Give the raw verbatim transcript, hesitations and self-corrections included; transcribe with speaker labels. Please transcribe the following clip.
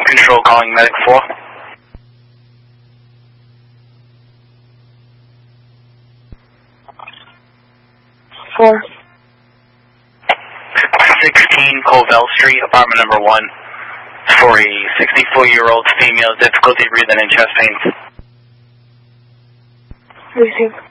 Speaker 1: Control calling Medic four.
Speaker 2: Four.
Speaker 1: sixteen Covell Street, apartment number one, for a sixty-four-year-old female, difficulty breathing and chest pains.
Speaker 2: Receive.